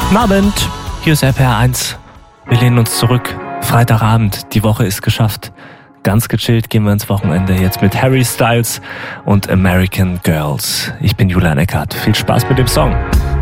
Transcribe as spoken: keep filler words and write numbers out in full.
Guten Abend, hier ist R P R eins. Wir lehnen uns zurück. Freitagabend, die Woche ist geschafft. Ganz gechillt gehen wir ins Wochenende jetzt mit Harry Styles und American Girls. Ich bin Julian Eckhardt. Viel Spaß mit dem Song.